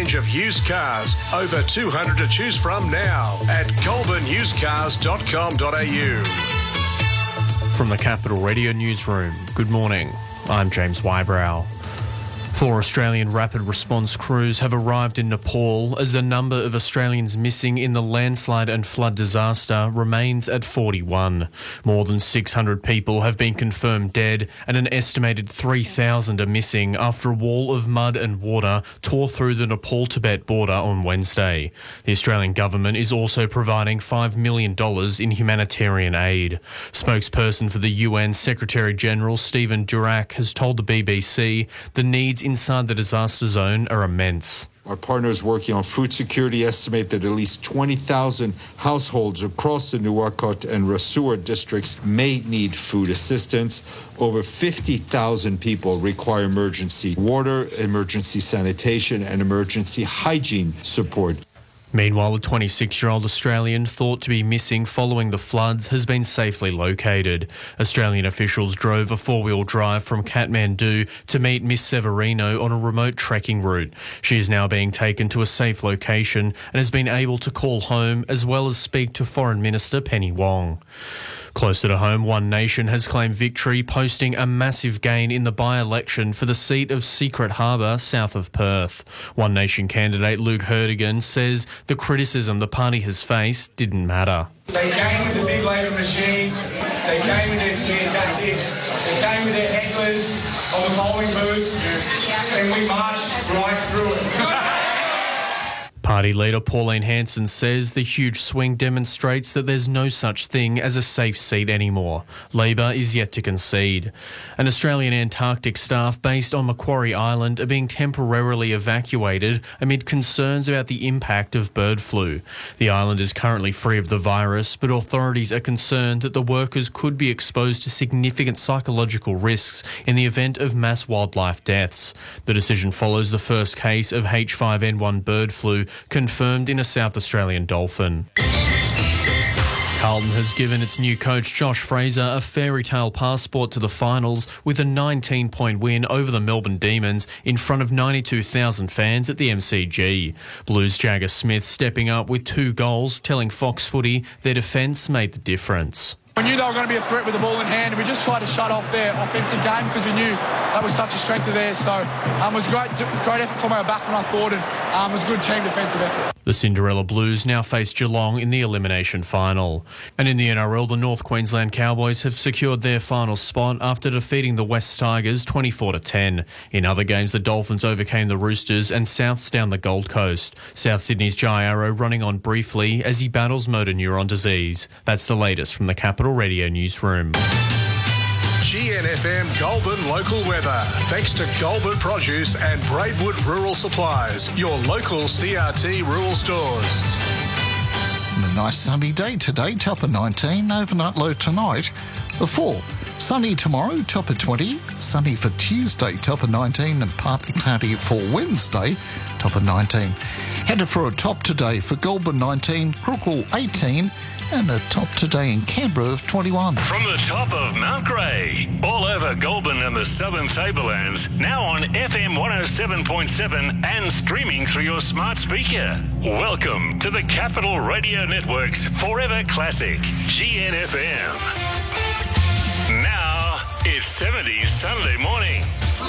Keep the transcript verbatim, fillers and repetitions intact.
range of used cars. Over two hundred to choose from now at goulburn used cars dot com dot a u. From the Capital Radio Newsroom, good morning. I'm James Wybrow. Four Australian rapid response crews have arrived in Nepal as the number of Australians missing in the landslide and flood disaster remains at forty-one. More than six hundred people have been confirmed dead and an estimated three thousand are missing after a wall of mud and water tore through the Nepal-Tibet border on Wednesday. The Australian government is also providing five million dollars in humanitarian aid. Spokesperson for the U N Secretary-General Stephen Durack has told the B B C the needs inside the disaster zone are immense. Our partners working on food security estimate that at least twenty thousand households across the Nuwakot and Rasur districts may need food assistance. Over fifty thousand people require emergency water, emergency sanitation, and emergency hygiene support. Meanwhile, a twenty-six-year-old Australian thought to be missing following the floods has been safely located. Australian officials drove a four-wheel drive from Kathmandu to meet Miss Severino on a remote trekking route. She is now being taken to a safe location and has been able to call home as well as speak to Foreign Minister Penny Wong. Closer to home, One Nation has claimed victory, posting a massive gain in the by-election for the seat of Secret Harbour, south of Perth. One Nation candidate Luke Herdigan says the criticism the party has faced didn't matter. They came with the big Labor machine, they came with their scare tactics, they came with their hecklers on the polling booths, and we marched right through it. Party leader Pauline Hanson says the huge swing demonstrates that there's no such thing as a safe seat anymore. Labor is yet to concede. An Australian Antarctic staff based on Macquarie Island are being temporarily evacuated amid concerns about the impact of bird flu. The island is currently free of the virus, but authorities are concerned that the workers could be exposed to significant psychological risks in the event of mass wildlife deaths. The decision follows the first case of H five N one bird flu confirmed in a South Australian dolphin. Carlton has given its new coach Josh Fraser a fairy tale passport to the finals with a nineteen-point win over the Melbourne Demons in front of ninety-two thousand fans at the M C G. Blues Jagger Smith stepping up with two goals, telling Fox Footy their defence made the difference. We knew they were going to be a threat with the ball in hand, and we just tried to shut off their offensive game because we knew that was such a strength of theirs. So um, it was a great, great effort from our backman, I thought, and um, it was a good team defensive effort. The Cinderella Blues now face Geelong in the elimination final. And in the N R L, the North Queensland Cowboys have secured their final spot after defeating the West Tigers twenty-four to ten. In other games, the Dolphins overcame the Roosters and Souths down the Gold Coast. South Sydney's Jai Arrow running on briefly as he battles motor neuron disease. That's the latest from the Capital Radio Newsroom. G N F M Goulburn local weather. Thanks to Goulburn Produce and Braidwood Rural Supplies, your local C R T rural stores. And a nice sunny day today, top of nineteen, overnight low tonight of four. Sunny tomorrow, top of twenty. Sunny for Tuesday, top of nineteen, and partly cloudy for Wednesday, top of nineteen. Headed for a top today for Goulburn nineteen, Crookle eighteen, and a top today in Canberra of twenty-one. From the top of Mount Grey, all over Goulburn and the Southern Tablelands, now on F M one oh seven point seven and streaming through your smart speaker. Welcome to the Capital Radio Network's Forever Classic, G N F M. Now, it's seventies Sunday morning.